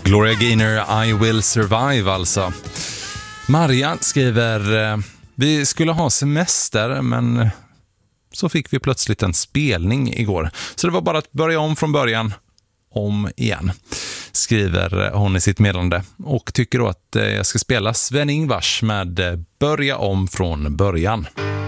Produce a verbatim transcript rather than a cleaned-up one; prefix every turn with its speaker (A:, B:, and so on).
A: Gloria Gaynor, I Will Survive alltså. Maria skriver, vi skulle ha semester men så fick vi plötsligt en spelning igår. Så det var bara att börja om från början, om igen, skriver hon i sitt meddelande. Och tycker då att jag ska spela Sven-Ingvars med Börja om från början.